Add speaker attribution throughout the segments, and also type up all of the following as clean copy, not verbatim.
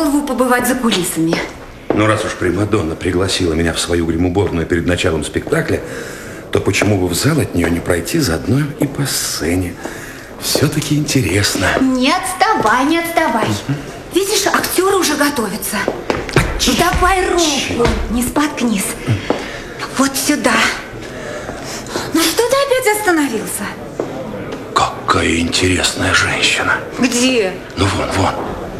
Speaker 1: голову побывать за кулисами.
Speaker 2: Ну, раз уж примадонна пригласила меня в свою гримуборную перед началом спектакля, то почему бы в зал от нее не пройти заодно и по сцене? Все-таки интересно.
Speaker 1: Не отставай, не отставай. Видишь, актеры уже готовятся. Давай руку, не споткнись. Вот сюда. Ну что ты опять остановился?
Speaker 2: Какая интересная женщина.
Speaker 1: Где?
Speaker 2: Ну, вон.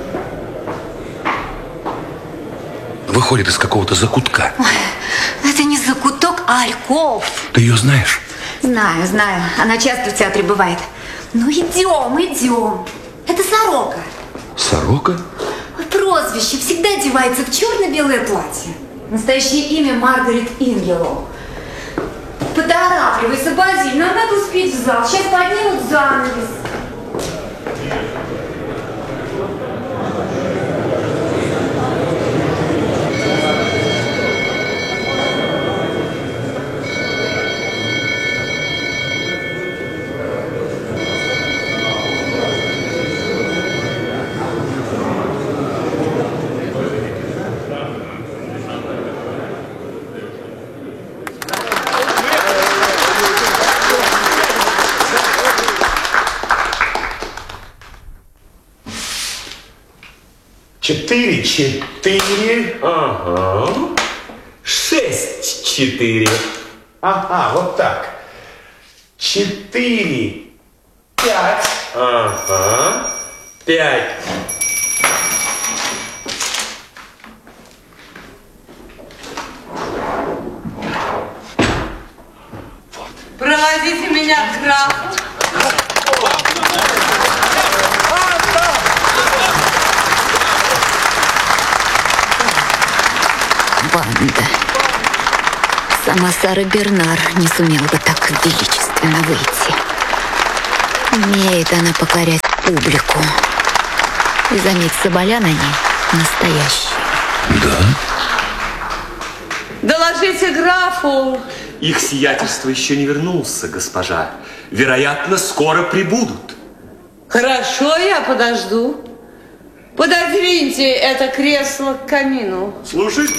Speaker 2: Выходит из какого-то закутка.
Speaker 1: Ой, это не закуток, а альков.
Speaker 2: Ты ее знаешь?
Speaker 1: Знаю. Она часто в театре бывает. Ну, идем. Это Сорока.
Speaker 2: Сорока?
Speaker 1: Прозвище, всегда одевается в черно-белое платье. Настоящее имя Маргарет Ингелоу. Поторапливайся, Базиль, нам надо успеть в зал. Сейчас поднимут занавес.
Speaker 3: Четыре.
Speaker 4: Ага. 6-4.
Speaker 3: Ага, вот так. 4, 5.
Speaker 4: Ага. 5.
Speaker 5: Проводите меня к графу.
Speaker 1: Банда. Сама Сара Бернар не сумела бы так величественно выйти. Умеет она покорять публику. И заметь, Соболян они настоящие.
Speaker 2: Да?
Speaker 5: Доложите графу.
Speaker 4: Их сиятельство еще не вернулся, госпожа. Вероятно, скоро прибудут.
Speaker 5: Хорошо, я подожду. Пододвиньте это кресло к камину.
Speaker 3: Слушайте.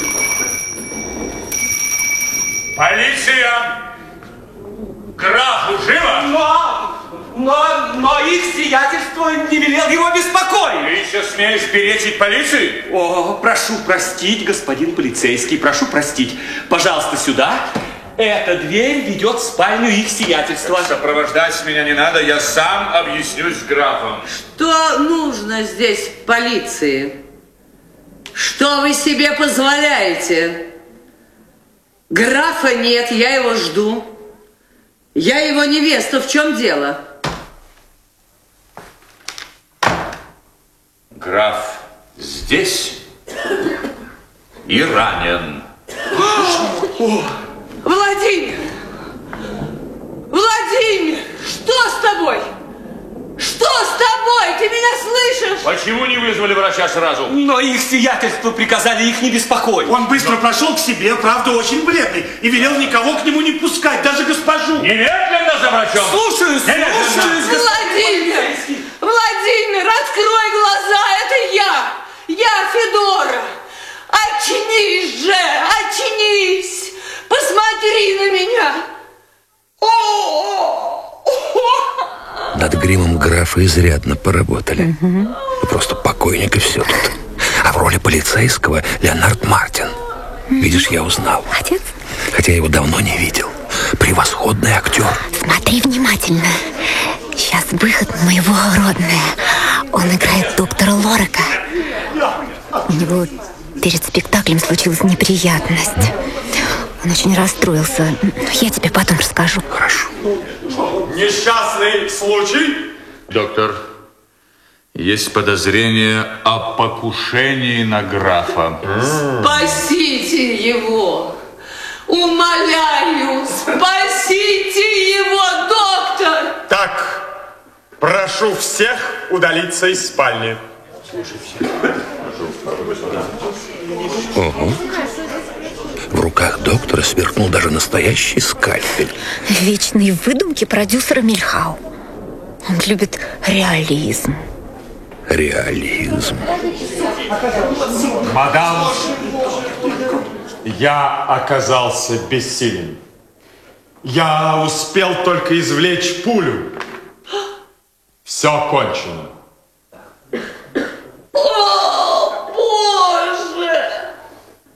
Speaker 3: Полиция! Графу живо?
Speaker 4: Но их сиятельство не велел его беспокоить.
Speaker 3: Ты еще смеешь перечить полиции?
Speaker 4: О, прошу простить, господин полицейский, прошу простить. Пожалуйста, сюда. Эта дверь ведет в спальню их сиятельства.
Speaker 3: Сопровождать меня не надо, я сам объяснюсь с графом.
Speaker 5: Что нужно здесь полиции? Что вы себе позволяете? Графа нет, я его жду. Я его невеста, в чем дело?
Speaker 3: Граф здесь и ранен.
Speaker 5: Владимир! Владимир! Что с тобой? Что с тобой? Ты меня слышишь?
Speaker 3: Почему не вызвали врача сразу?
Speaker 4: Но их сиятельство приказали их не беспокоить.
Speaker 6: Он быстро прошел к себе, правда, очень бледный, и велел никого к нему не пускать, даже госпожу.
Speaker 3: Немедленно за врачом!
Speaker 4: Слушаюсь!
Speaker 5: Владимир! Владимир, открой глаза, это я! Я Федора! Очнись же! Очнись! Посмотри на меня!
Speaker 2: Над гримом графа изрядно поработали. Просто покойник и все тут. А в роли полицейского Леонард Мартин. Видишь, я узнал.
Speaker 1: Отец?
Speaker 2: Хотя я его давно не видел. Превосходный актер.
Speaker 1: Смотри внимательно. Сейчас выход моего родная. Он играет доктора Лорака. У него перед спектаклем случилась неприятность. Он очень расстроился. Я тебе потом расскажу.
Speaker 2: Хорошо.
Speaker 3: Несчастный случай?
Speaker 7: Доктор, есть подозрение о покушении на графа.
Speaker 5: Спасите его! Умоляю, спасите его, доктор!
Speaker 8: Так, прошу всех удалиться из спальни.
Speaker 2: Ого. В руках доктора сверкнул даже настоящий скальпель.
Speaker 1: Вечные выдумки продюсера Мильхау. Он любит реализм.
Speaker 2: реализм.
Speaker 8: Мадам, я оказался бессилен. Я успел только извлечь пулю. Все кончено.